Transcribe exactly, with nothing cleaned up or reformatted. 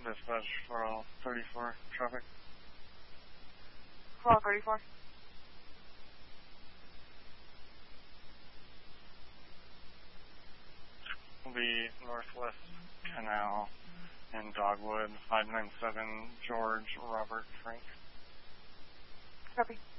Dispatch for all thirty-four traffic. For all thirty-four. The Northwest Canal in Dogwood, five nine seven George Robert Frank. Copy.